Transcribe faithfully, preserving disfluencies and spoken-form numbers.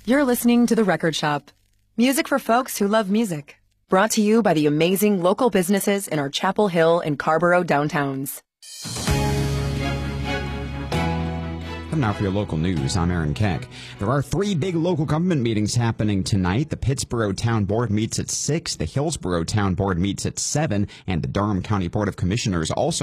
You're listening to The Record Shop. Music for folks who love music. Brought to you by the amazing local businesses in our Chapel Hill and Carborough downtowns. And now for your local news, I'm Aaron Keck. There are three big local government meetings happening tonight. The Pittsboro Town Board meets at six, the Hillsboro Town Board meets at seven, and the Durham County Board of Commissioners also